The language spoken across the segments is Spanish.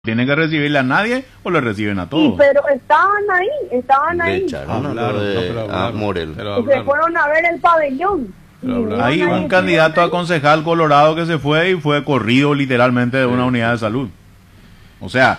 ¿Tienen que recibirle a nadie o le reciben a todos? Sí, pero estaban ahí. Le echaron a Morel. Y se fueron a ver el pabellón. Hay un candidato a concejal colorado que se fue y fue corrido literalmente de una unidad de salud. O sea,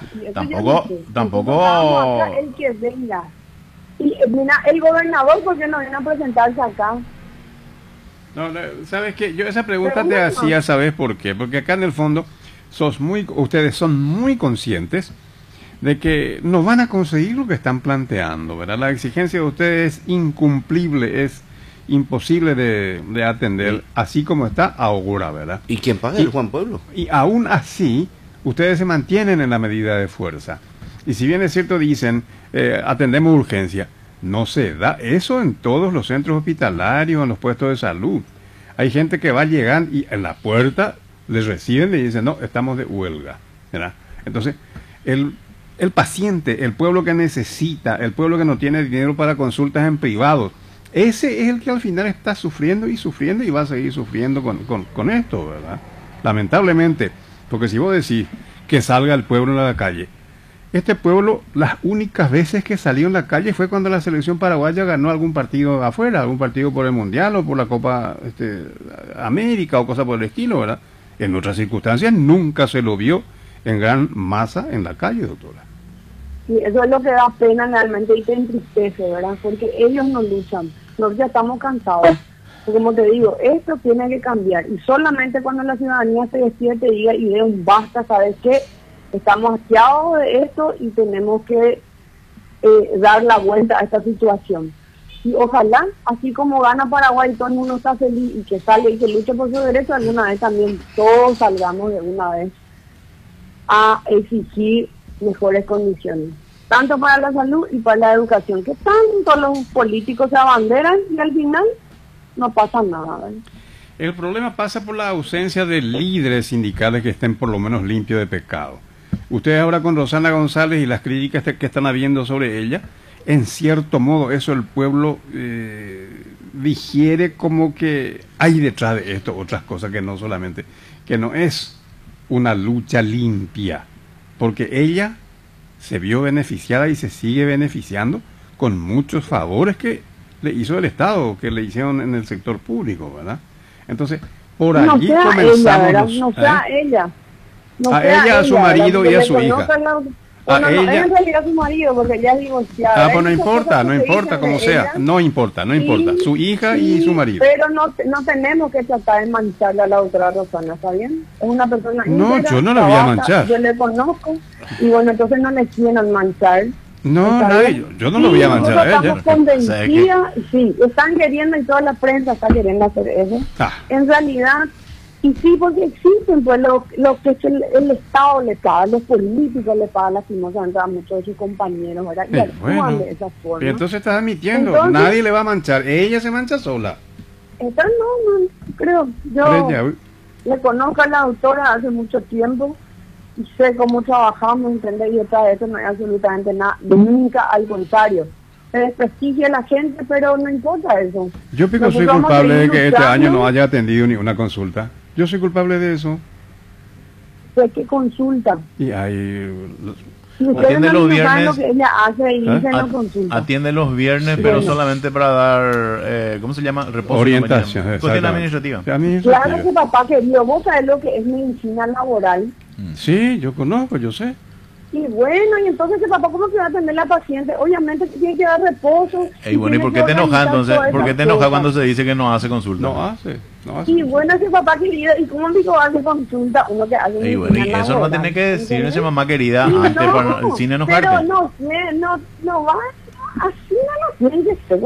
tampoco... El que venga. Y mira, el gobernador, ¿por qué no viene a presentarse acá? No, ¿sabes qué? Yo esa pregunta te hacía, ¿sabes por qué? Porque acá en el fondo ustedes son muy conscientes de que no van a conseguir lo que están planteando, ¿verdad? La exigencia de ustedes es incumplible, es imposible de atender, así como está ahora, ¿verdad? ¿Y quién paga? El Juan Pueblo. Y aún así, ustedes se mantienen en la medida de fuerza. Y si bien es cierto, dicen, atendemos urgencia, no se da eso en todos los centros hospitalarios, en los puestos de salud. Hay gente que va llegando y en la puerta les reciben y dicen, no, estamos de huelga, ¿verdad? Entonces, el paciente, el pueblo que necesita, el pueblo que no tiene dinero para consultas en privados, ese es el que al final está sufriendo y va a seguir sufriendo con esto, ¿verdad? Lamentablemente, porque si vos decís que salga el pueblo a la calle, este pueblo, las únicas veces que salió en la calle fue cuando la selección paraguaya ganó algún partido afuera, algún partido por el Mundial o por la Copa América o cosas por el estilo, ¿verdad? En otras circunstancias nunca se lo vio en gran masa en la calle, doctora. Sí, eso es lo que da pena realmente y te entristece, ¿verdad? Porque ellos no luchan, nosotros ya estamos cansados. Porque como te digo, esto tiene que cambiar y solamente cuando la ciudadanía se despierte y diga y dé un basta, ¿sabes qué? Estamos hastiados de esto y tenemos que dar la vuelta a esta situación. Y ojalá, así como gana Paraguay, todo el mundo está feliz y que salga y que luche por su derecho, alguna vez también todos salgamos de una vez a exigir mejores condiciones, tanto para la salud y para la educación, que tanto los políticos se abanderan y al final no pasa nada, ¿verdad? El problema pasa por la ausencia de líderes sindicales que estén por lo menos limpios de pecado. Ustedes ahora con Rosana González y las críticas que están habiendo sobre ella, en cierto modo eso el pueblo digiere como que hay detrás de esto otras cosas que no solamente, que no es una lucha limpia, porque ella se vio beneficiada y se sigue beneficiando con muchos favores que le hizo el Estado, que le hicieron en el sector público, ¿verdad? Entonces, por allí comenzamos. Ella, a su marido y a su hija. Ella en realidad a su marido, porque ella es divorciada. Pues no importa como sea, no importa. Su hija y su marido. Pero no tenemos que tratar de mancharle a la doctora Rosana, ¿está bien? Es una persona íntegra, yo no la voy a manchar. Yo le conozco, y bueno, entonces no le quieren manchar. No, yo no lo voy a manchar a ella. Estamos convencidas, sí, están queriendo y toda la prensa está queriendo hacer eso. En realidad, y sí, porque existen, pues lo que es el Estado le paga, los políticos le pagan lastimosamente a muchos de sus compañeros, ¿verdad? Y actúan de esa forma. Y entonces estás admitiendo, nadie le va a manchar, ella se mancha sola. Entonces no creo, yo le conozco a la doctora hace mucho tiempo, y sé cómo trabajamos, ¿entendés? Y otra vez no hay absolutamente nada, nunca, al contrario. Se desprestigia a la gente, pero no importa eso. Yo pico soy culpable de que este año no haya atendido ni una consulta. Yo soy culpable de eso. ¿De qué consulta? Y hay... Atiende los viernes. Lo que ella hace y dice no consulta. Atiende los viernes, pero solamente para dar, ¿cómo se llama? Reposo. Orientación. Cuestión administrativa. Claro que papá querido, vos sabés lo que es medicina laboral. Sí, yo conozco, yo sé. Y bueno, y entonces que papá, ¿cómo se va a atender la paciente? Obviamente que tiene que dar reposo. Y bueno, ¿y por qué te enojas entonces? ¿Por qué te enojas cuando se dice que no hace consulta? No hace. Y bueno, ese papá querido, ¿y cómo digo hace consulta? Uno que hace y bueno, y eso no tiene que decir esa mamá querida antes, sin enojarte. Pero no va. Así no lo tienen que ser.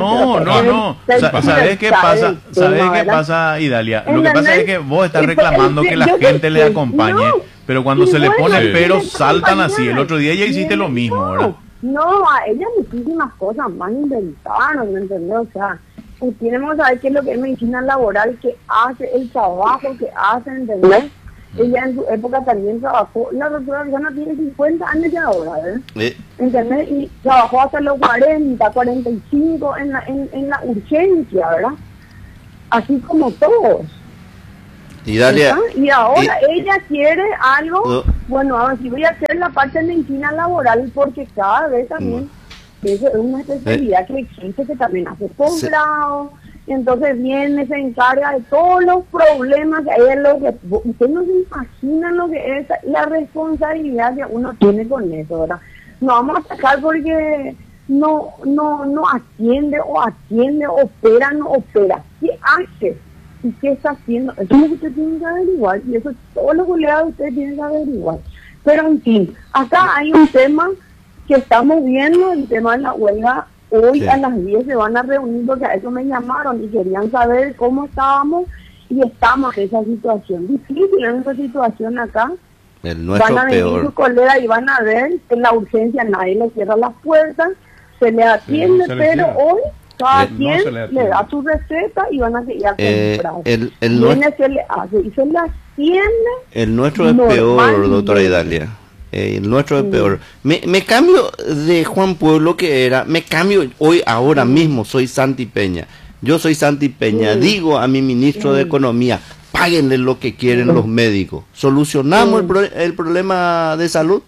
No. ¿Sabes qué pasa? ¿Sabes qué pasa, Idalia? Lo que pasa es que vos estás reclamando que la gente le acompañe, pero cuando se le pone pero saltan así. El otro día ya hiciste lo mismo, ¿verdad? No, a ella muchísimas cosas más inventaron, ¿me entendés? O sea, tenemos que saber qué es lo que es medicina laboral, que hace, el trabajo que hace, ¿entendés? Ella en su época también trabajó, la doctora Rosana tiene 50 años ya ahora, ¿verdad? ¿Entendés? Y trabajó hasta los 40, 45 en la urgencia, ¿verdad? Así como todos. Y Dalia, y ahora ella quiere algo, bueno, ahora sí voy a hacer la parte de medicina laboral porque cada vez también eso es una especialidad que existe, que también hace posgrado, y entonces viene, se encarga de todos los problemas que hay en lo que usted no se imagina lo que es la responsabilidad que uno tiene con eso, ¿verdad? No vamos a sacar porque no atiende, opera, no opera. ¿Qué hace? ¿Y qué está haciendo? Eso es lo que usted tiene que averiguar, y eso es todo lo que le da usted tiene que averiguar. Pero en fin, acá hay un tema que estamos viendo, el tema de la huelga. Hoy a las 10 se van a reunir porque a eso me llamaron y querían saber cómo estábamos, y estamos en esa situación difícil, en esa situación acá. Van a venir sus colegas y van a ver que en la urgencia nadie le cierra las puertas, se le atiende, pero hoy cada quien le da su receta y van a seguir a comprar. Se le hace y se le atiende. El nuestro es peor, doctora Idalia. El nuestro es peor. Me cambio de Juan Pueblo que era, me cambio hoy, ahora mismo, soy Santi Peña. Yo soy Santi Peña, digo a mi ministro de Economía, páguenle lo que quieren los médicos. ¿Solucionamos el problema de salud?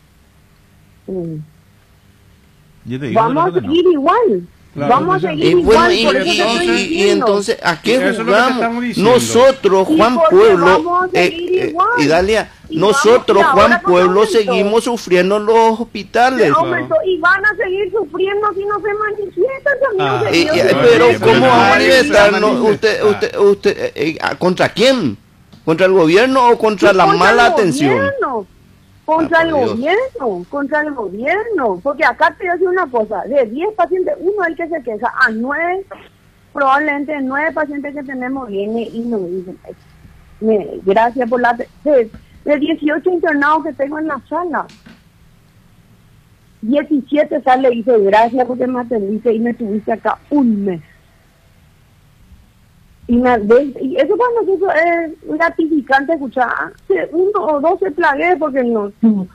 Vamos a seguir igual. Claro, vamos a seguir igual. Y entonces, ¿a qué jugamos? Nosotros, Juan Pueblo, y Dalia, nosotros, Juan Pueblo, seguimos sufriendo en los hospitales. Y van a seguir sufriendo si no se manifiestan. Pero ¿cómo manifiestan? ¿Usted contra quién? ¿Contra el gobierno o contra la mala atención? Contra el gobierno, porque acá te hace una cosa, de 10 pacientes, uno es el que se queja, a 9, probablemente 9 pacientes que tenemos viene y nos dicen, gracias por la... De 18 internados que tengo en la sala, 17 sale y dice, gracias porque me atendiste y me tuviste acá un mes. Y eso para nosotros es gratificante escuchar, uno o dos se plagué porque no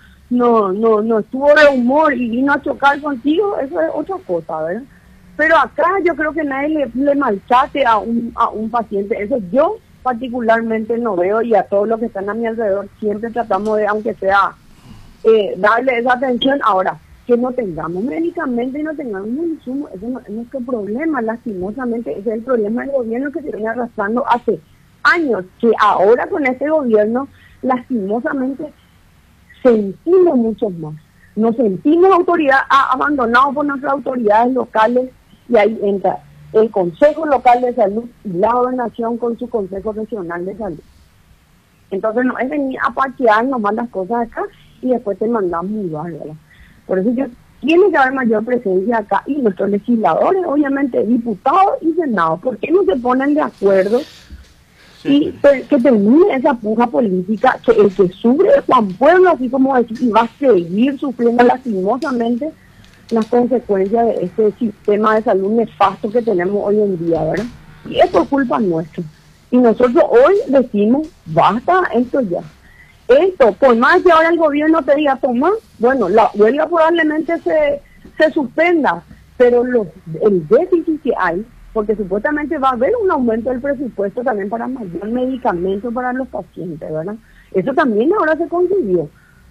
estuvo de humor y vino a chocar contigo, eso es otra cosa, ¿verdad? Pero acá yo creo que nadie le maltrate a un paciente, eso yo particularmente no veo, y a todos los que están a mi alrededor siempre tratamos de, aunque sea, darle esa atención. Ahora, que no tengamos medicamentos y no tengamos insumos, eso no es nuestro problema, lastimosamente, ese es el problema del gobierno que se viene arrastrando hace años, que ahora con este gobierno, lastimosamente, sentimos mucho más. Nos sentimos abandonados por nuestras autoridades locales, y ahí entra el Consejo Local de Salud y la Gobernación con su Consejo Regional de Salud. Entonces no es venir a parquear nomás las cosas acá y después te mandamos un lugar, ¿verdad? Por eso tiene que haber mayor presencia acá, y nuestros legisladores, obviamente diputados y senados, ¿por qué no se ponen de acuerdo y que termine esa puja política, que el que sufre es Juan Pueblo, así como decir, y va a seguir sufriendo lastimosamente las consecuencias de este sistema de salud nefasto que tenemos hoy en día, ¿verdad? Y es por culpa nuestra. Y nosotros hoy decimos, basta esto ya. Esto, por más que ahora el gobierno te diga, toma, bueno, la huelga probablemente se suspenda, pero el déficit que hay, porque supuestamente va a haber un aumento del presupuesto también para mayor medicamento para los pacientes, ¿verdad? Eso también ahora se consiguió.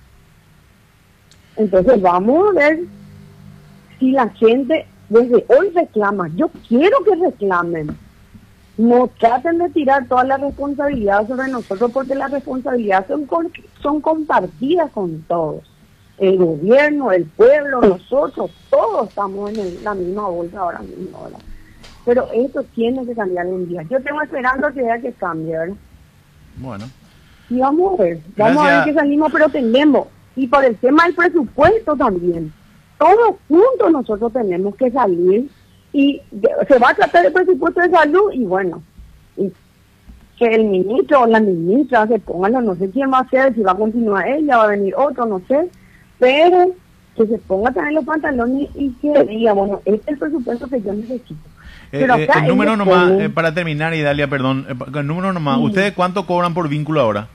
Entonces vamos a ver si la gente desde hoy reclama. Yo quiero que reclamen. No traten de tirar toda la responsabilidad sobre nosotros, porque las responsabilidades son compartidas con todos. El gobierno, el pueblo, nosotros, todos estamos en la misma bolsa ahora mismo, ¿verdad? Pero esto tiene que cambiar un día. Yo tengo esperando que cambie, ¿verdad? Bueno. Y vamos a ver qué salimos, pero tenemos. Y por el tema del presupuesto también. Todos juntos nosotros tenemos que salir. Y se va a tratar el presupuesto de salud, y bueno, y que el ministro o la ministra se pongan, no sé quién va a hacer, si va a continuar ella, va a venir otro, no sé, pero que se ponga también los pantalones y que diga, bueno, este es el presupuesto que yo necesito. Pero acá el número nomás, para terminar, Idalia, perdón, el número nomás, ¿ustedes cuánto cobran por vínculo ahora?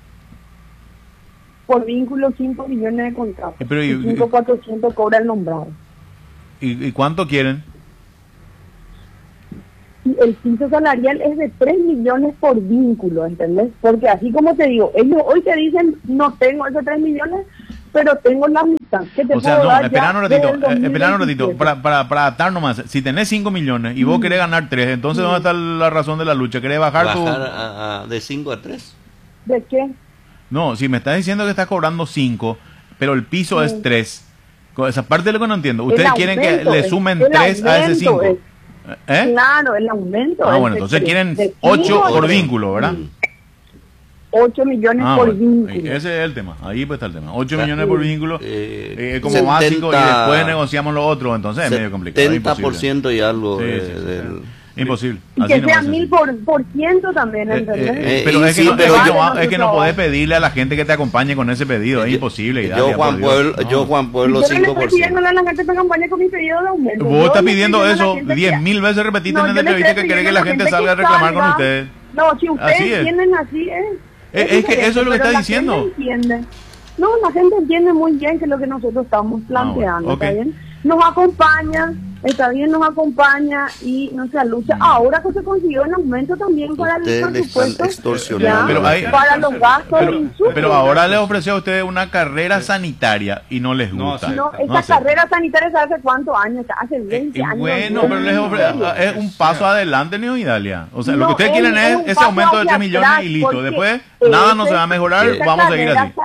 Por vínculo 5 millones de contratos, 5.400 cobra el nombrado. ¿Y cuánto quieren? el piso salarial es de 3 millones por vínculo, ¿entendés? Porque así como te digo, ellos hoy te dicen, no tengo esos 3 millones, pero tengo la mitad. ¿Qué te O sea, puedo no, dar espera un ratito, 2027? para adaptar nomás. Si tenés 5 millones y vos querés ganar 3, entonces ¿dónde está la razón de la lucha? ¿Querés bajar tu...? De 5 a 3. ¿De qué? No, si me estás diciendo que estás cobrando 5, pero el piso es 3. Esa parte es lo que no entiendo. Ustedes quieren que le sumen 3 a ese 5. Claro, el aumento. Bueno, entonces quieren 8 por vínculo, ¿verdad? 8 millones por vínculo. Ese es el tema, ahí pues está el tema. 8 millones por vínculo como 70, básico y después negociamos lo otro, entonces es medio complicado. 70% y algo del... Imposible. Y que sea 1000% también, ¿entendés? Pero es que, es que no podés pedirle a la gente que te acompañe con ese pedido, es imposible. Yo, Juan Pueblo, 5%. Yo no le estoy pidiendo a la gente que me acompañe con mi pedido de aumento. Vos estás pidiendo eso 10.000 veces, repetiste en la entrevista que querés que la gente salga a reclamar con ustedes. No, si ustedes entienden así es que eso es lo que está diciendo. No, la gente entiende muy bien que es lo que nosotros estamos planteando, ¿está bien? Nos acompaña, está bien, nos acompaña y nuestra lucha. Ahora que se consiguió un aumento también para el presupuesto, para los gastos de insumos. Pero ahora les ofreció a ustedes una carrera sanitaria y no les gusta. No, esa carrera sanitaria ¿hace cuántos años? Hace 20 años. Bueno, pero les ofrece, es un paso adelante, Neo Idalia. O sea, lo que ustedes quieren es ese aumento de 3 millones y listo. Después nada no se va a mejorar, vamos a seguir así.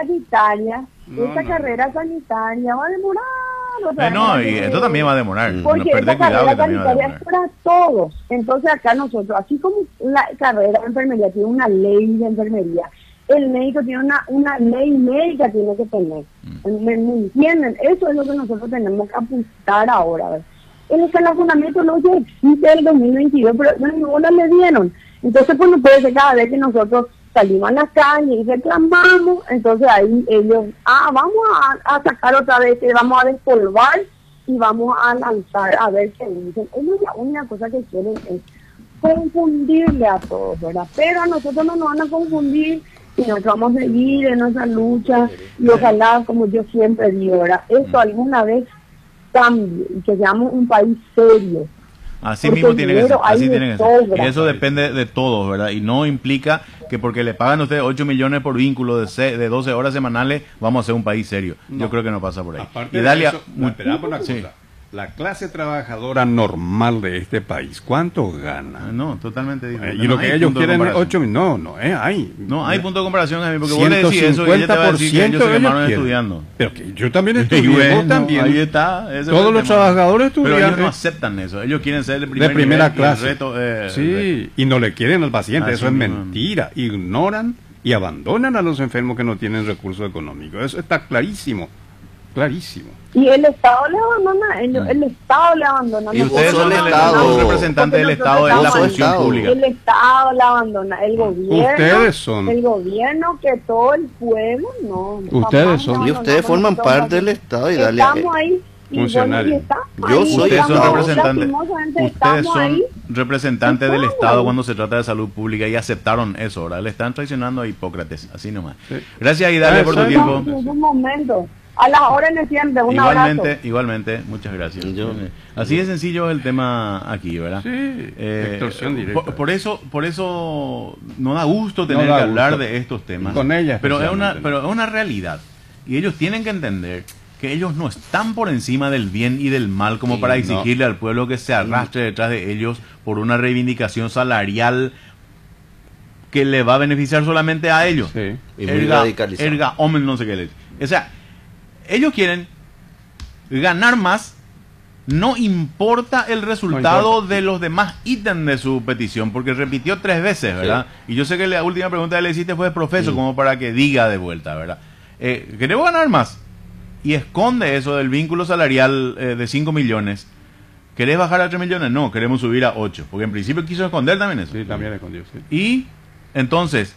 Esa carrera sanitaria va a demorar. No, y esto también va a demorar. Porque esa carrera sanitaria es para todos. Entonces acá nosotros, así como la carrera de enfermería tiene una ley de enfermería, el médico tiene una ley médica, tiene que tener. ¿Me entienden? Eso es lo que nosotros tenemos que apuntar ahora. ¿Ver? El escalonamiento no ya existe del 2022, pero no le dieron. Entonces, pues no puede ser cada vez que nosotros salimos a la calle y reclamamos, entonces ahí ellos, vamos a sacar otra vez, vamos a despolvar y vamos a lanzar a ver qué dicen. Ellos la única cosa que quieren es confundirle a todos, ¿verdad? Pero a nosotros no nos van a confundir y nosotros vamos a seguir en nuestra lucha y ojalá, como yo siempre digo, ¿verdad? Esto alguna vez cambie y que seamos un país serio. Así mismo tiene que ser, así tiene que ser. Y eso depende de todos, ¿verdad? Y no implica que porque le pagan a ustedes 8 millones por vínculo de 12 horas semanales, vamos a ser un país serio. No. Yo creo que no pasa por ahí. Aparte de eso, esperamos una cosa. La clase trabajadora normal de este país, ¿cuánto gana? No, totalmente diferente. Y lo que ellos quieren es 8 millones. No hay punto de comparación, porque vos le decís eso y ella te va a decir que ellos se quemaron estudiando. Pero que yo también estudié, vos también. Ahí está. Todos los trabajadores estudian. Pero ellos no aceptan eso. Ellos quieren ser de primera clase. Sí, y no le quieren al paciente. Eso es mentira. Ignoran y abandonan a los enfermos que no tienen recursos económicos. Eso está clarísimo. Clarísimo. Y el Estado le abandona, el Estado le abandona. Y ustedes son los representantes del Estado en la función pública. El Estado le abandona, el gobierno. Ustedes son. El gobierno, que todo el pueblo, no. Ustedes son. Y ustedes forman parte del Estado y dale. Estamos ahí. Funcionarios. Yo soy ustedes son representantes del Estado cuando se trata de salud pública y aceptaron eso. Ahora le están traicionando a Hipócrates, así nomás. Sí. Gracias, Idalia, por tu tiempo. En un momento. A las órdenes siempre, Igualmente, muchas gracias. Así de sencillo es el tema aquí, ¿verdad? Sí, extorsión directa. Por eso no da gusto tener que hablar de estos temas. Con ella, pero es una realidad. Y ellos tienen que entender que ellos no están por encima del bien y del mal como para exigirle al pueblo que se arrastre detrás de ellos por una reivindicación salarial que le va a beneficiar solamente a ellos. Sí. Y muy radicalizado. No sé qué les. O sea, ellos quieren ganar más, no importa el resultado de los demás ítems de su petición, porque repitió 3 veces, ¿verdad? Sí. Y yo sé que la última pregunta que le hiciste fue de profesor, como para que diga de vuelta, ¿verdad? Queremos ganar más. Y esconde eso del vínculo salarial de 5 millones. ¿Querés bajar a 3 millones? No, queremos subir a 8, porque en principio quiso esconder también eso. Sí, también escondió, sí. Y entonces,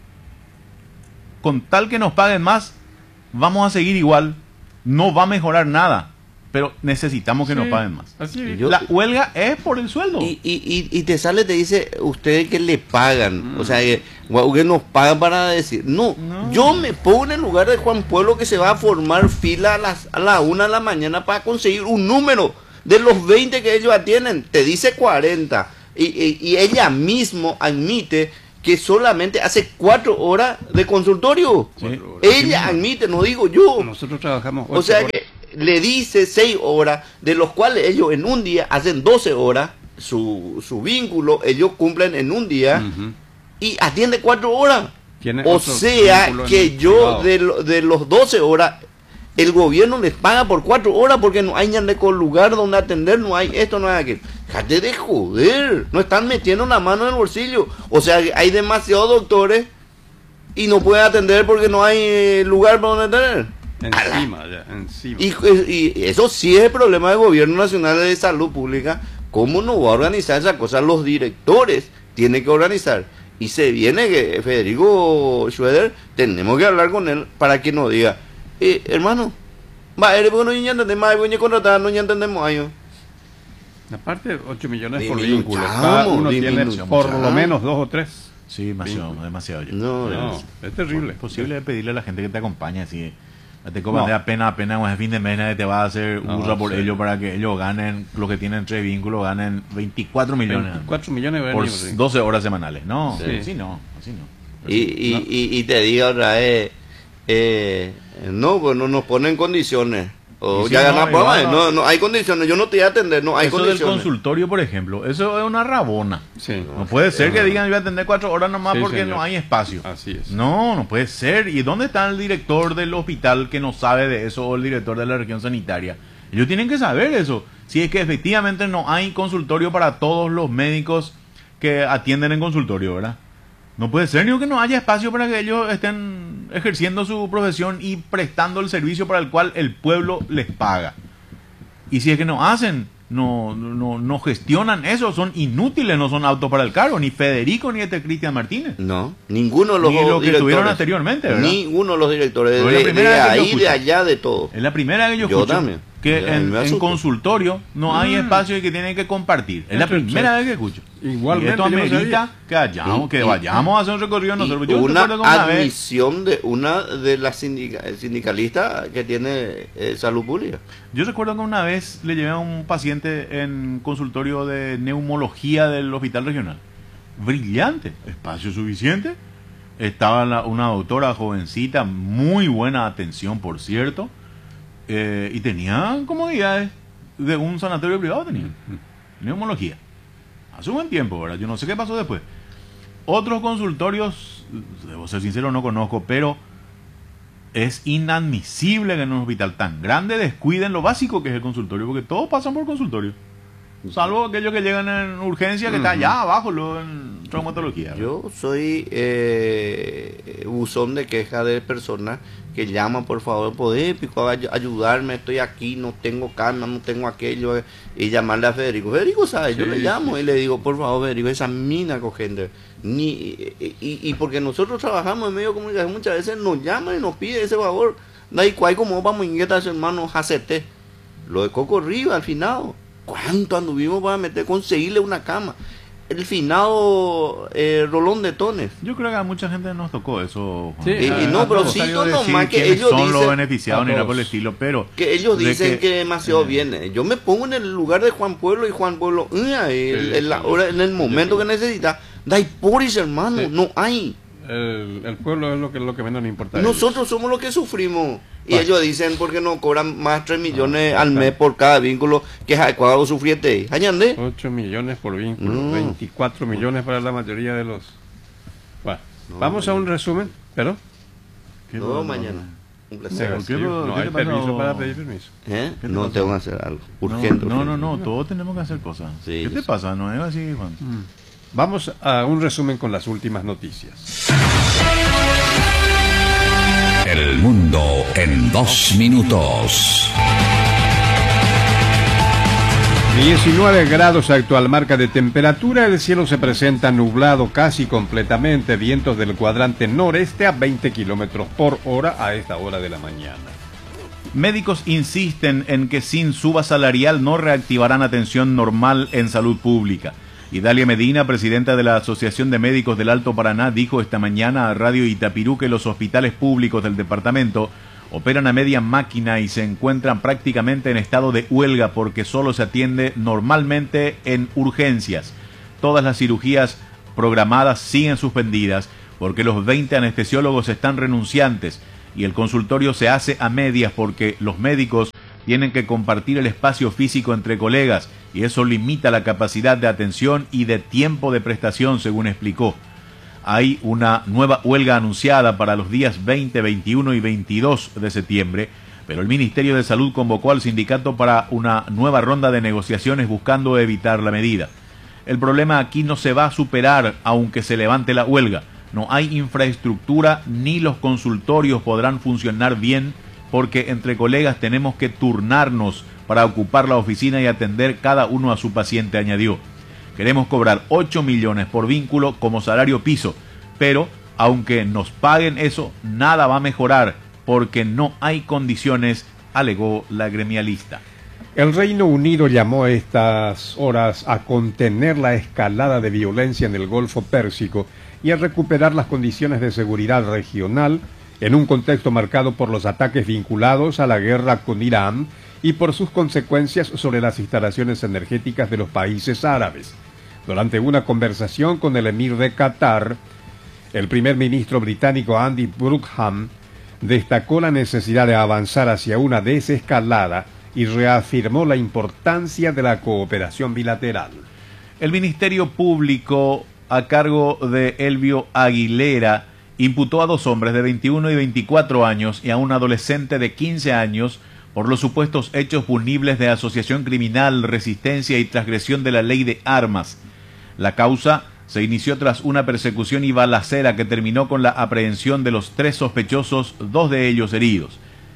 con tal que nos paguen más, vamos a seguir igual, no va a mejorar nada, pero necesitamos que nos paguen más. La huelga es por el sueldo. Y te dice ustedes que le pagan, o sea, que nos pagan para decir, no, yo me pongo en el lugar de Juan Pueblo que se va a formar fila a la 1 de la mañana para conseguir un número de los 20 que ellos atienden, te dice 40. Y ella mismo admite que solamente hace 4 horas de consultorio. Sí. Ella admite, no digo yo. Nosotros trabajamos 8 O sea horas. que le dice 6 horas, de los cuales ellos en un día hacen 12 horas, su vínculo, ellos cumplen en un día, y atiende 4 horas. O sea que yo de los 12 horas, el gobierno les paga por 4 horas porque no hay lugar donde atender, no hay esto, no hay aquello. Déjate de joder, no están metiendo la mano en el bolsillo. O sea, hay demasiados doctores y no pueden atender porque no hay lugar para donde atender. Encima. Y eso sí es el problema del gobierno nacional de salud pública. ¿Cómo no va a organizar esa cosa? Los directores tienen que organizar. Y se viene que Federico Schroeder, tenemos que hablar con él para que nos diga, hermano, porque no entendemos, no entendemos años. Aparte, 8 millones por vínculo. Uno tiene por lo menos 2 o 3. Sí, demasiado. No, es terrible. Es posible pedirle a la gente que te acompañe así. Te cobran apenas el fin de mes, nadie te va a hacer uso por ellos para que ellos ganen, los que tienen 3 vínculos, ganen 24 millones. 24 millones por 12 horas semanales. No, así no. Y te digo otra vez, pues no nos ponen condiciones. No hay condiciones, yo no te voy a atender, no hay eso condiciones. Eso del consultorio, por ejemplo, eso es una rabona. Sí, no puede ser que digan yo voy a atender 4 horas nomás porque no hay espacio. Así es. No puede ser. ¿Y dónde está el director del hospital que no sabe de eso o el director de la región sanitaria? Ellos tienen que saber eso. Si es que efectivamente no hay consultorio para todos los médicos que atienden en consultorio, ¿verdad? No puede ser ni que no haya espacio para que ellos estén ejerciendo su profesión y prestando el servicio para el cual el pueblo les paga. Y si es que no hacen, no gestionan eso, son inútiles, no son aptos para el cargo, ni Federico ni Cristian Martínez. No, ninguno de los directores. Ni lo que estuvieron anteriormente, ¿verdad? Ninguno de los directores, de ahí, de allá, de todo. Es la primera vez que yo escucho también. Que en consultorio no hay espacio y que tienen que compartir. Es la primera vez que escucho. Igualmente, y esto amerita que vayamos a hacer un recorrido nosotros. Yo una admisión de una de las sindicalistas que tiene salud pública. Yo recuerdo que una vez le llevé a un paciente en consultorio de neumología del hospital regional. Brillante, espacio suficiente. Estaba una doctora jovencita, muy buena atención, por cierto. Y tenía comodidades de un sanatorio privado, tenía neumología hace un buen tiempo, ¿verdad? Yo no sé qué pasó después. Otros consultorios, debo ser sincero, no conozco, pero es inadmisible que en un hospital tan grande descuiden lo básico que es el consultorio, porque todos pasan por consultorio, salvo aquellos que llegan en urgencia, que está allá abajo en traumatología, ¿verdad? Yo soy buzón de queja de personas que llaman, por favor, poder ayudarme, estoy aquí, no tengo calma, no tengo aquello, y llamarle a Federico. Federico sabe, yo le llamo y le digo, por favor, Federico, esa mina cogente. Y porque nosotros trabajamos en medio de comunicación, muchas veces nos llaman y nos piden ese favor. Da igual como vamos a inquietar a su hermano Jacete. Lo de Coco Riva al final. ¿Cuánto anduvimos para conseguirle una cama? El finado Rolón de Tones. Yo creo que a mucha gente nos tocó eso. Sí, pero sí, nomás que ellos son dicen, los beneficiados ni nada por el estilo, pero que ellos dicen que demasiado viene. Yo me pongo en el lugar de Juan Pueblo y Juan Pueblo, en el momento que necesita, dai poris, hermano, no hay. El pueblo es lo que menos le importa. Nosotros somos los que sufrimos. Y ellos dicen porque no cobran más 3 millones al mes por cada vínculo, que es adecuado sufriete. ¿Añande? 8 millones por vínculo, 24 millones para la mayoría de los... Bueno, vamos a un resumen, pero... No, mañana. Un placer. No hay permiso para pedir permiso. No tengo que hacer algo urgente. No, todos tenemos que hacer cosas. Sí, ¿qué te pasa? No es así, Juan. Vamos a un resumen con las últimas noticias. El mundo en 2 minutos. 19 grados actual marca de temperatura, el cielo se presenta nublado casi completamente, vientos del cuadrante noreste a 20 kilómetros por hora a esta hora de la mañana. Médicos insisten en que sin suba salarial no reactivarán atención normal en salud pública. Idalia Medina, presidenta de la Asociación de Médicos del Alto Paraná, dijo esta mañana a Radio Itapirú que los hospitales públicos del departamento operan a media máquina y se encuentran prácticamente en estado de huelga porque solo se atiende normalmente en urgencias. todas las cirugías programadas siguen suspendidas porque los 20 anestesiólogos están renunciantes y el consultorio se hace a medias porque los médicos tienen que compartir el espacio físico entre colegas y eso limita la capacidad de atención y de tiempo de prestación, según explicó. Hay una nueva huelga anunciada para los días 20, 21 y 22 de septiembre, pero el Ministerio de Salud convocó al sindicato para una nueva ronda de negociaciones buscando evitar la medida. El problema aquí no se va a superar aunque se levante la huelga. No hay infraestructura ni los consultorios podrán funcionar bien porque entre colegas tenemos que turnarnos para ocupar la oficina y atender cada uno a su paciente, añadió. Queremos cobrar 8 millones por vínculo como salario piso, pero aunque nos paguen eso, nada va a mejorar porque no hay condiciones, alegó la gremialista. El Reino Unido llamó a estas horas a contener la escalada de violencia en el Golfo Pérsico y a recuperar las condiciones de seguridad regional en un contexto marcado por los ataques vinculados a la guerra con Irán y por sus consecuencias sobre las instalaciones energéticas de los países árabes. Durante una conversación con el emir de Qatar, el primer ministro británico Andy Brookham destacó la necesidad de avanzar hacia una desescalada y reafirmó la importancia de la cooperación bilateral. El Ministerio Público, a cargo de Elvio Aguilera, imputó a 2 hombres de 21 y 24 años y a un adolescente de 15 años por los supuestos hechos punibles de asociación criminal, resistencia y transgresión de la ley de armas. La causa se inició tras una persecución y balacera que terminó con la aprehensión de los 3 sospechosos, 2 de ellos heridos.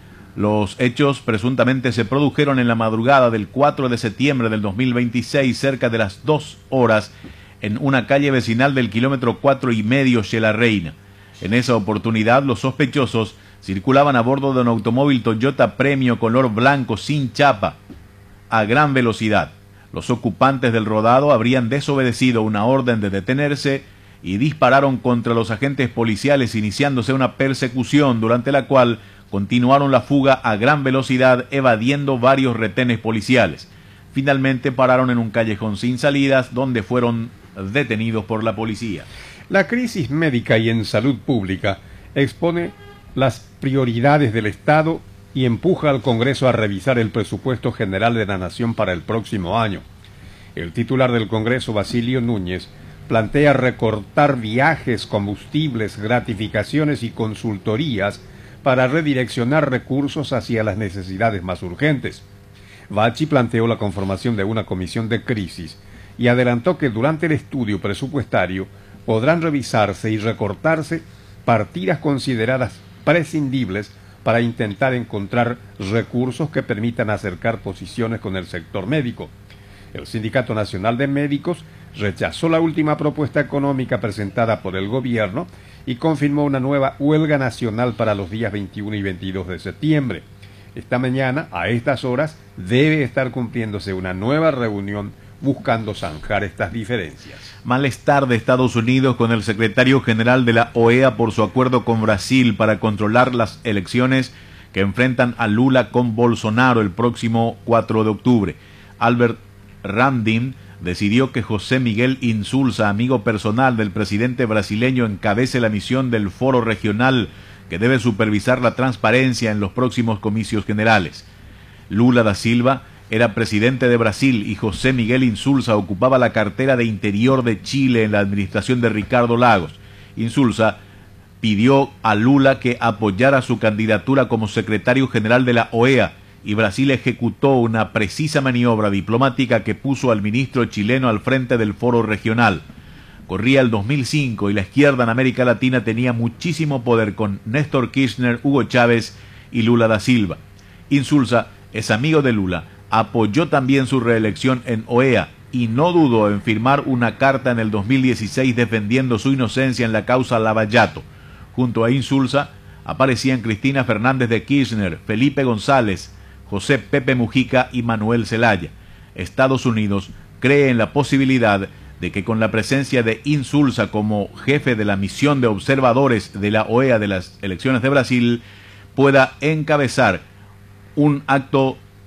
Los hechos presuntamente se produjeron en la madrugada del 4 de septiembre del 2026, cerca de las 2 horas, en una calle vecinal del kilómetro 4,5 Shela Reina. En esa oportunidad, los sospechosos circulaban a bordo de un automóvil Toyota Premio color blanco sin chapa, a gran velocidad. Los ocupantes del rodado habrían desobedecido una orden de detenerse y dispararon contra los agentes policiales, iniciándose una persecución durante la cual continuaron la fuga a gran velocidad, evadiendo varios retenes policiales. Finalmente pararon en un callejón sin salidas, donde fueron detenidos por la policía. La crisis médica y en salud pública expone las prioridades del Estado y empuja al Congreso a revisar el presupuesto general de la Nación para el próximo año. El titular del Congreso, Basilio Núñez, plantea recortar viajes, combustibles, gratificaciones y consultorías para redireccionar recursos hacia las necesidades más urgentes. Bachi planteó la conformación de una comisión de crisis y adelantó que durante el estudio presupuestario podrán revisarse y recortarse partidas consideradas prescindibles para intentar encontrar recursos que permitan acercar posiciones con el sector médico. El Sindicato Nacional de Médicos rechazó la última propuesta económica presentada por el gobierno y confirmó una nueva huelga nacional para los días 21 y 22 de septiembre. Esta mañana, a estas horas, debe estar cumpliéndose una nueva reunión buscando zanjar estas diferencias. Malestar de Estados Unidos con el secretario general de la OEA por su acuerdo con Brasil para controlar las elecciones que enfrentan a Lula con Bolsonaro el próximo 4 de octubre. Albert Randin decidió que José Miguel Insulza, amigo personal del presidente brasileño, encabece la misión del foro regional que debe supervisar la transparencia en los próximos comicios generales. Lula da Silva era presidente de Brasil y José Miguel Insulza ocupaba la cartera de Interior de Chile en la administración de Ricardo Lagos. Insulza pidió a Lula que apoyara su candidatura como secretario general de la OEA y Brasil ejecutó una precisa maniobra diplomática que puso al ministro chileno al frente del foro regional. Corría el 2005 y la izquierda en América Latina tenía muchísimo poder con Néstor Kirchner, Hugo Chávez y Lula da Silva. Insulza es amigo de Lula, apoyó también su reelección en OEA y no dudó en firmar una carta en el 2016 defendiendo su inocencia en la causa Lava Jato. Junto a Insulza aparecían Cristina Fernández de Kirchner, Felipe González, José Pepe Mujica y Manuel Zelaya. Estados Unidos cree en la posibilidad de que con la presencia de Insulza como jefe de la misión de observadores de la OEA de las elecciones de Brasil, pueda encabezar un acto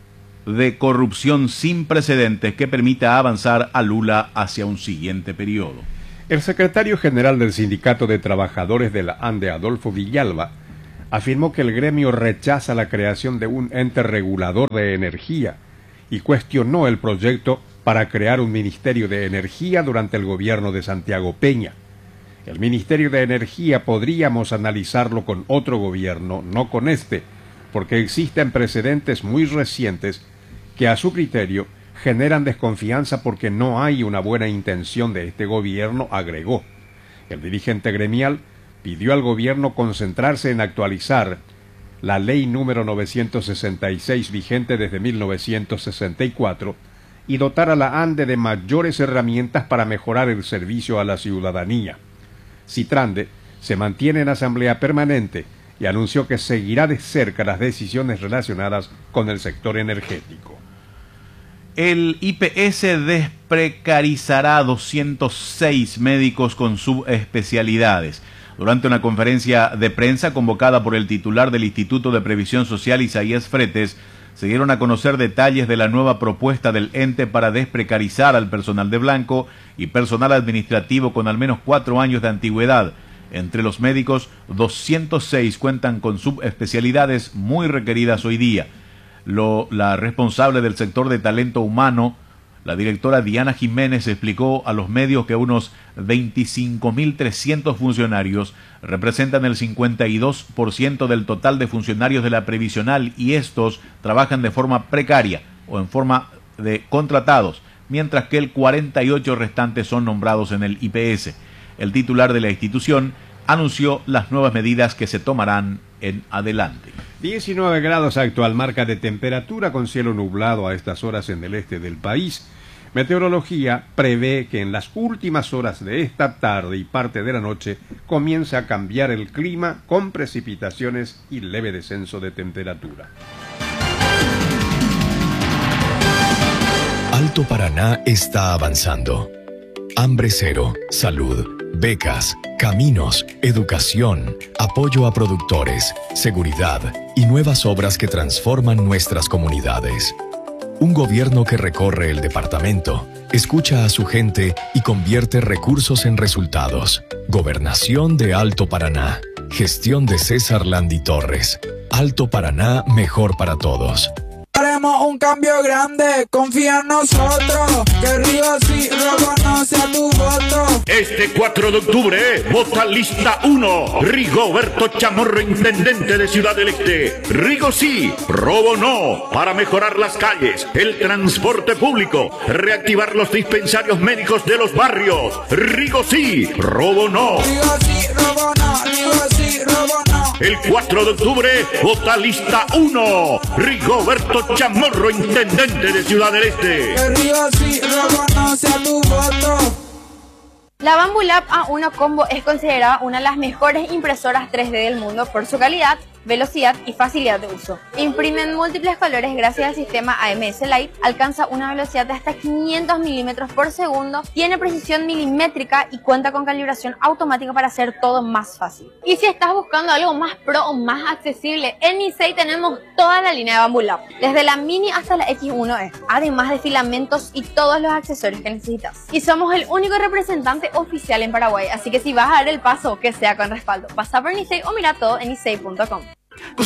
de corrupción sin precedentes que permita avanzar a Lula hacia un siguiente periodo. El secretario general del Sindicato de Trabajadores de la ANDE, Adolfo Villalba, afirmó que el gremio rechaza la creación de un ente regulador de energía y cuestionó el proyecto para crear un Ministerio de Energía durante el gobierno de Santiago Peña. El Ministerio de Energía podríamos analizarlo con otro gobierno, no con este, porque existen precedentes muy recientes que a su criterio generan desconfianza porque no hay una buena intención de este gobierno, agregó. El dirigente gremial pidió al gobierno concentrarse en actualizar la ley número 966 vigente desde 1964 y dotar a la ANDE de mayores herramientas para mejorar el servicio a la ciudadanía. Citrande se mantiene en asamblea permanente y anunció que seguirá de cerca las decisiones relacionadas con el sector energético. El IPS desprecarizará 206 médicos con subespecialidades. Durante una conferencia de prensa convocada por el titular del Instituto de Previsión Social, Isaías Fretes, se dieron a conocer detalles de la nueva propuesta del ente para desprecarizar al personal de blanco y personal administrativo con al menos 4 años de antigüedad. Entre los médicos, 206 cuentan con subespecialidades muy requeridas hoy día. La responsable del sector de talento humano, la directora Diana Jiménez, explicó a los medios que unos 25.300 funcionarios representan el 52% del total de funcionarios de la previsional y estos trabajan de forma precaria o en forma de contratados, mientras que el 48% restantes son nombrados en el IPS. El titular de la institución anunció las nuevas medidas que se tomarán en adelante. 19 grados actual marca de temperatura con cielo nublado a estas horas en el este del país. Meteorología prevé que en las últimas horas de esta tarde y parte de la noche comience a cambiar el clima con precipitaciones y leve descenso de temperatura. Alto Paraná está avanzando. Hambre cero, salud, becas, caminos, educación, apoyo a productores, seguridad y nuevas obras que transforman nuestras comunidades. Un gobierno que recorre el departamento, escucha a su gente y convierte recursos en resultados. Gobernación de Alto Paraná. Gestión de César Landi Torres. Alto Paraná, mejor para todos. Haremos un cambio grande, confía en nosotros, que Río sí reconoce a tu voto. Este 4 de octubre, vota lista 1, Rigoberto Chamorro, intendente de Ciudad del Este. Rigo sí, robo no, para mejorar las calles, el transporte público, reactivar los dispensarios médicos de los barrios. Rigo sí, robo no. Rigo sí, robo no, Rigo sí, robo no. El 4 de octubre, vota lista 1, Rigoberto Chamorro, intendente de Ciudad del Este. Que Río sí reconoce a tu voto. La Bambu Lab A1 Combo es considerada una de las mejores impresoras 3D del mundo por su calidad, velocidad y facilidad de uso. Imprime en múltiples colores gracias al sistema AMS Light, alcanza una velocidad de hasta 500 milímetros por segundo, tiene precisión milimétrica y cuenta con calibración automática para hacer todo más fácil. Y si estás buscando algo más pro o más accesible, en Nisei tenemos toda la línea de Bambu Lab, desde la Mini hasta la X1E, además de filamentos y todos los accesorios que necesitas. Y somos el único representante oficial en Paraguay, así que si vas a dar el paso, que sea con respaldo. Pasa por Nisei o mira todo en nisei.com.